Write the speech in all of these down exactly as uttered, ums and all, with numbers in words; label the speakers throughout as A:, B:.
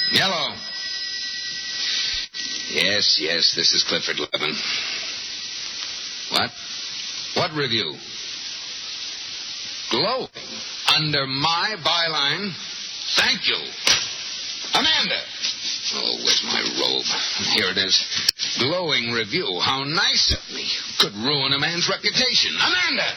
A: Yellow. Yes, yes, this is Clifford Levin. What? What review? Glowing. Under my byline. Thank you. Amanda. Oh, where's my robe? Here it is. Glowing review. How nice of me. Could ruin a man's reputation. Amanda!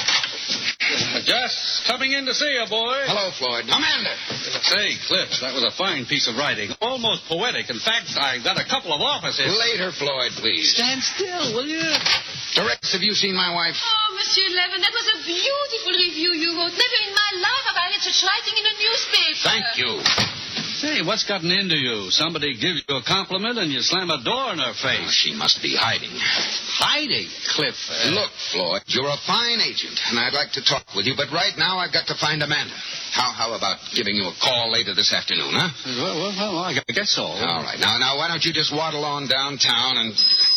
B: Just coming in to see you, boy.
A: Hello, Floyd. Amanda!
B: Say, Cliff, that was a fine piece of writing. Almost poetic. In fact, I got a couple of offices.
A: Later, Floyd, please.
B: Stand still, will you?
A: Dorex, have you seen my wife?
C: Oh, Monsieur Levin, that was a beautiful review you wrote. Never in my life have I had such writing in a newspaper.
A: Thank you.
B: Hey, what's gotten into you? Somebody gives you a compliment and you slam a door in her face.
A: Oh, she must be hiding.
B: Hiding, Cliff. Uh...
A: Look, Floyd, you're a fine agent, and I'd like to talk with you, but right now I've got to find Amanda. How how about giving you a call later this afternoon, huh?
B: Well, well, well I guess so.
A: All right. Now, now, why don't you just waddle on downtown and...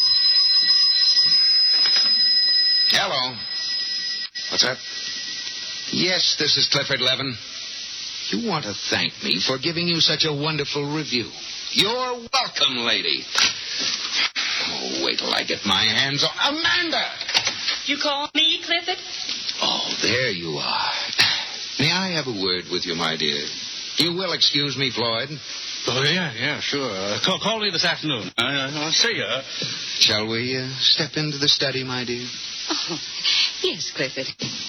A: Hello. What's that? Yes, this is Clifford Levin. You want to thank me for giving you such a wonderful review. You're welcome, lady. Oh, wait till I get my hands on... Amanda!
C: You call me, Clifford?
A: Oh, there you are. May I have a word with you, my dear? You will excuse me, Floyd?
B: Oh, yeah, yeah, sure. Uh, call, call me this afternoon. Uh, I'll see you.
A: Shall we uh, step into the study, my dear?
D: Oh, yes, Clifford.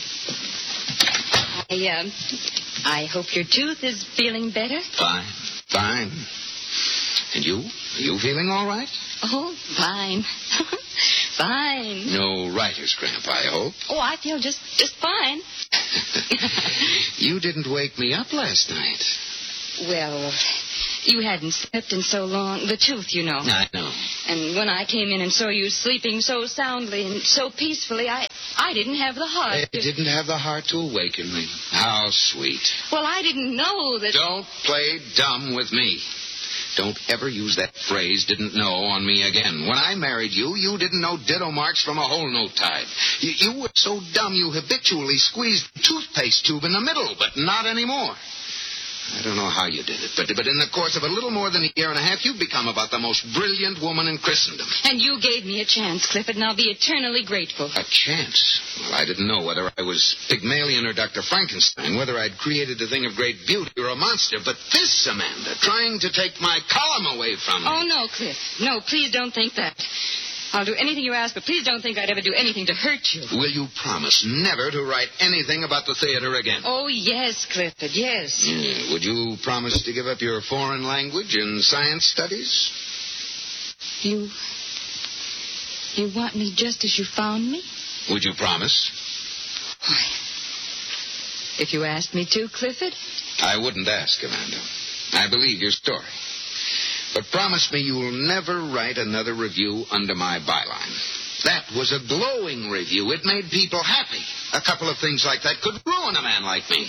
D: I, um... I hope your tooth is feeling better.
A: Fine, fine. And you? Are you feeling all right?
D: Oh, fine. Fine.
A: No writer's cramp, I hope.
D: Oh, I feel just, just fine.
A: You didn't wake me up last night.
D: Well, you hadn't slept in so long. The tooth, you know.
A: I know.
D: And when I came in and saw you sleeping so soundly and so peacefully, I, I didn't have the heart.
A: I didn't have the heart to awaken me. How sweet.
D: Well, I didn't know that...
A: Don't play dumb with me. Don't ever use that phrase, didn't know, on me again. When I married you, you didn't know ditto marks from a whole note tide. You, you were so dumb you habitually squeezed the toothpaste tube in the middle, but not anymore. I don't know how you did it, but, but in the course of a little more than a year and a half, you've become about the most brilliant woman in Christendom.
D: And you gave me a chance, Clifford, and I'll be eternally grateful.
A: A chance? Well, I didn't know whether I was Pygmalion or Doctor Frankenstein, whether I'd created a thing of great beauty or a monster, but this, Amanda, trying to take my column away from me.
D: Oh, no, Cliff. No, please don't think that. I'll do anything you ask, but please don't think I'd ever do anything to hurt you.
A: Will you promise never to write anything about the theater again?
D: Oh, yes, Clifford, yes.
A: Yeah. Would you promise to give up your foreign language and science studies?
D: You... You want me just as you found me?
A: Would you promise?
D: Why, if you asked me to, Clifford?
A: I wouldn't ask, Amanda. I believe your story. But promise me you'll never write another review under my byline. That was a glowing review. It made people happy. A couple of things like that could ruin a man like me.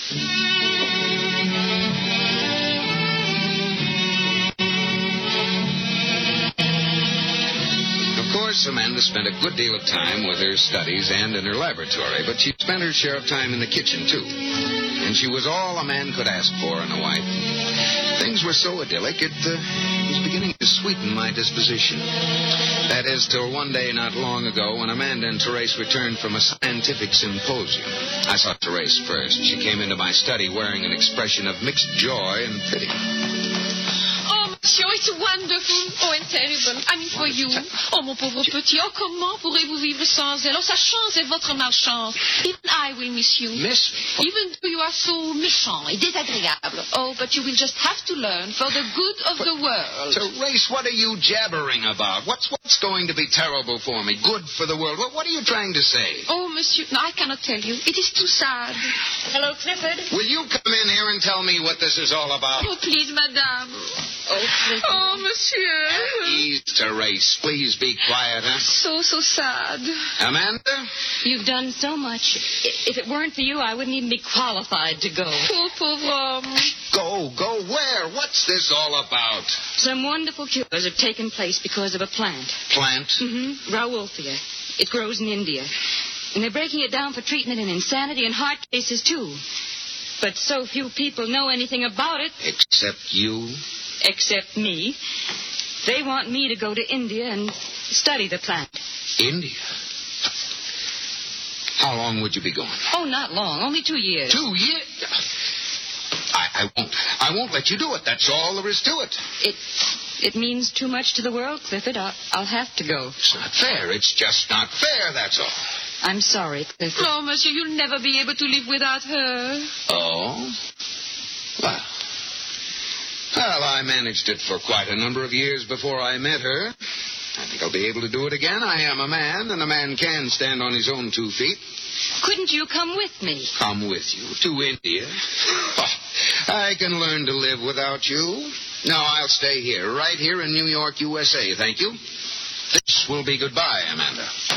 A: Of course, Amanda spent a good deal of time with her studies and in her laboratory, but she spent her share of time in the kitchen, too. And she was all a man could ask for in a wife. Things were so idyllic, it uh, was beginning to sweeten my disposition. That is, till one day not long ago when Amanda and Therese returned from a scientific symposium. I saw Therese first. She came into my study wearing an expression of mixed joy and pity.
C: Monsieur, it's wonderful. Oh, and terrible. I mean, for you. Oh, mon pauvre petit. Oh, comment pourrez-vous vivre sans elle? Oh, sa chance est votre malchance. Even I will miss you.
A: Miss me?
C: Even though you are so méchant et désagréable. Oh, but you will just have to learn for the good of
A: but,
C: the world.
A: Therese, what are you jabbering about? What's what's going to be terrible for me? Good for the world? What, what are you trying to say?
C: Oh, monsieur, no, I cannot tell you. It is too sad.
D: Hello, Clifford.
A: Will you come in here and tell me what this is all about?
C: Oh, please, madame.
D: Oh, Clifford.
C: Oh, monsieur.
A: Please, Therese, please be quiet, huh?
C: So, so sad.
A: Amanda?
D: You've done so much. If it weren't for you, I wouldn't even be qualified to go.
C: Poor, poor homme.
A: Go, go where? What's this all about?
D: Some wonderful cures have taken place because of a plant.
A: Plant?
D: Mm-hmm. Rauwolfia. It grows in India. And they're breaking it down for treatment in insanity and heart cases, too. But so few people know anything about it.
A: Except you?
D: except me. They want me to go to India and study the plant.
A: India? How long would you be going?
D: Oh, not long. Only two years.
A: Two years? I, I won't. I won't let you do it. That's all there is to it.
D: It it means too much to the world, Clifford. I'll, I'll have to go.
A: It's not fair. It's just not fair, that's all.
D: I'm sorry, Clifford.
C: Oh, monsieur, you'll never be able to live without her.
A: Oh? Well. Well, I managed it for quite a number of years before I met her. I think I'll be able to do it again. I am a man, and a man can stand on his own two feet.
D: Couldn't you come with me?
A: Come with you to India? Oh, I can learn to live without you. No, I'll stay here, right here in New York, U S A, thank you. This will be goodbye, Amanda.